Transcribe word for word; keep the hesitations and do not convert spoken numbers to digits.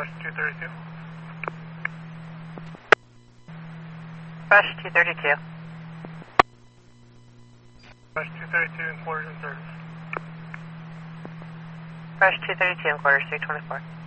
two thirty-two. Rush two thirty-two. Rush two thirty-two and quarters in service. Rush two thirty-two and quarters three twenty-four.